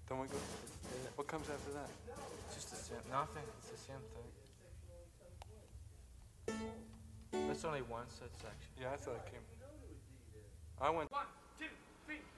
Then we go. What comes after that? Just the same. Nothing. It's the same thing. That's only one set section. Yeah, I thought it came. I went. 1, 2, 3.